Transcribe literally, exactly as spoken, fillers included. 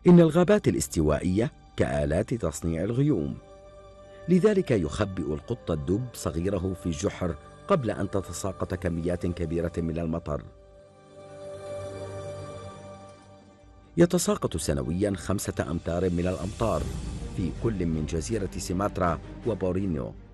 إن الغابات الاستوائية كآلات تصنيع الغيوم، لذلك يخبئ القط الدب صغيره في جحر قبل أن تتساقط كميات كبيرة من المطر. يتساقط سنويا خمسة أمتار من الأمطار في كل من جزيرة سومطرة وبورنيو.